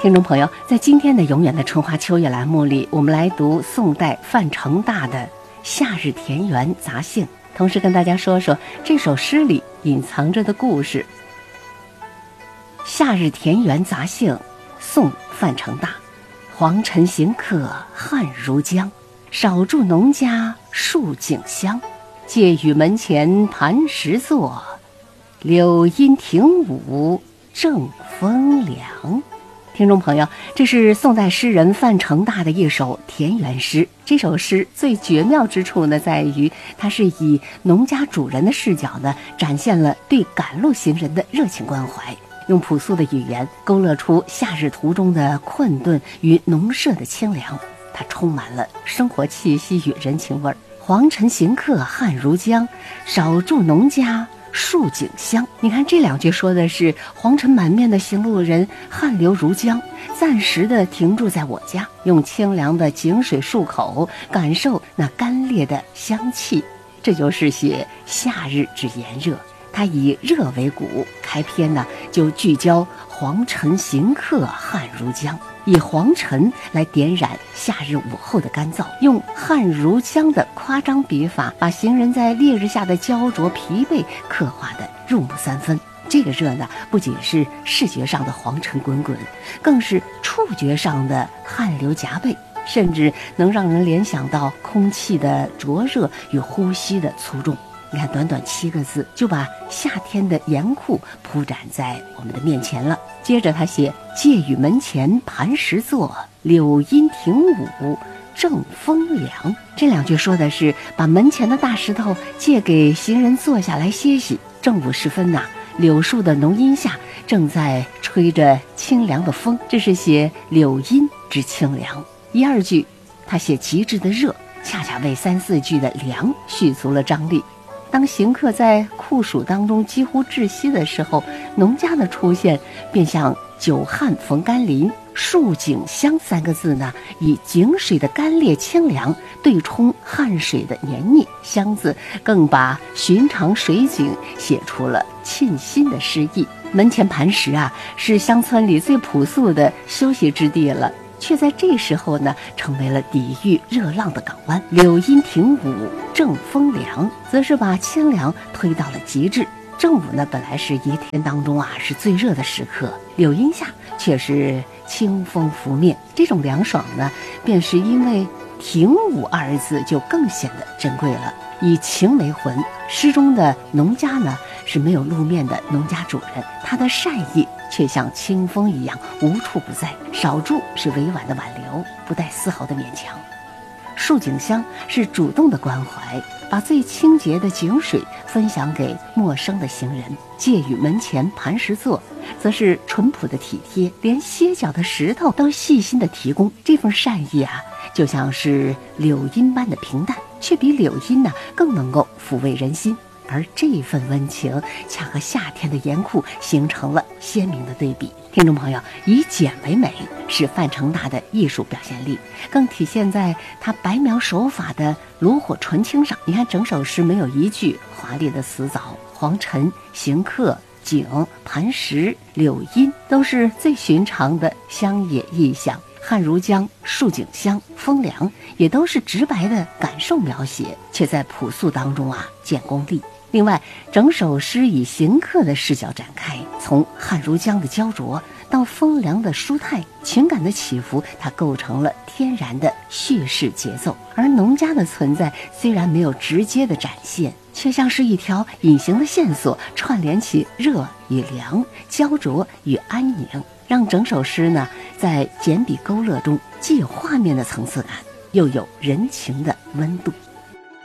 听众朋友，在今天的《永远的春花秋月》栏目里，我们来读宋代范成大的《夏日田园杂兴》，同时跟大家说说这首诗里隐藏着的故事。《夏日田园杂兴》，宋范成大。黄尘行客汉如江，少住农家树景香。借雨门前磐石坐，柳阴庭午正风凉。听众朋友，这是宋代诗人范成大的一首田园诗。这首诗最绝妙之处呢，在于它是以农家主人的视角呢，展现了对赶路行人的热情关怀，用朴素的语言勾勒出夏日途中的困顿与农舍的清凉，它充满了生活气息与人情味儿。黄尘行客汉如江，少住农家树景香。你看这两句说的是黄尘满面的行路人汗流如江，暂时的停住在我家，用清凉的井水漱口，感受那干裂的香气。这就是写夏日之炎热，它以热为骨，开篇呢就聚焦黄尘行客汗如江，以黄尘来点染夏日午后的干燥，用汗如江的夸张笔法，把行人在烈日下的焦灼疲惫刻画得入木三分。这个热呢，不仅是视觉上的黄尘滚滚，更是触觉上的汗流浃背，甚至能让人联想到空气的灼热与呼吸的粗重。你看，短短7个字就把夏天的严酷铺展在我们的面前了。接着他写借雨门前磐石坐，柳阴庭午正风凉。这两句说的是把门前的大石头借给行人坐下来歇息。正午时分柳树的浓荫下正在吹着清凉的风，这是写柳阴之清凉。1、2句他写极致的热，恰恰为3、4句的凉续足了张力。当行客在酷暑当中几乎窒息的时候，农家的出现便像久旱逢甘霖。树景香3个字呢，以井水的干裂清凉对冲汗水的黏腻，香字更把寻常水景写出了沁心的诗意。门前磐石是乡村里最朴素的休息之地了，却在这时候呢，成为了抵御热浪的港湾。柳阴庭午正风凉，则是把清凉推到了极致。正午呢，本来是一天当中是最热的时刻，柳荫下却是清风拂面。这种凉爽呢，便是因为庭午2字就更显得珍贵了。以情为魂，诗中的农家呢，是没有露面的农家主人，他的善意却像清风一样无处不在。少住是委婉的挽留，不带丝毫的勉强。树景香是主动的关怀，把最清洁的井水分享给陌生的行人。借雨门前磐石坐，则是淳朴的体贴，连歇脚的石头都细心的提供。这份善意就像是柳荫般的平淡，却比柳荫更能够抚慰人心。而这份温情恰和夏天的严酷形成了鲜明的对比。听众朋友，以简为美是范成大的艺术表现力，更体现在他白描手法的炉火纯青上。你看整首诗没有一句华丽的辞藻，黄尘、行客、井、磐石、柳阴都是最寻常的乡野意象。汗如江、树景香、风凉也都是直白的感受描写，却在朴素当中见功力。另外，整首诗以行客的视角展开，从汗如江的焦灼到风凉的舒泰，情感的起伏，它构成了天然的叙事节奏。而农家的存在虽然没有直接的展现，却像是一条隐形的线索，串联起热与凉、焦灼与安宁，让整首诗呢，在简笔勾勒中既有画面的层次感，又有人情的温度。